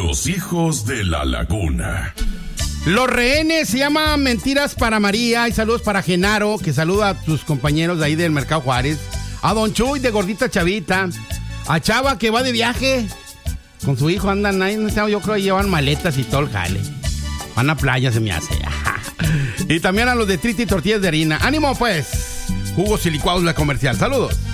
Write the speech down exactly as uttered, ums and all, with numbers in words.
Los hijos de la laguna. Los rehenes se llama Mentiras para María. Y saludos para Genaro, que saluda a sus compañeros de ahí del Mercado Juárez. A Don Chuy de Gordita Chavita. A Chava, que va de viaje con su hijo, andan ahí, yo creo que llevan maletas y todo el jale. Van a playa, se me hace. Y también a los de Triti Tortillas de Harina. ¡Ánimo, pues! Jugos y licuados La Comercial. ¡Saludos!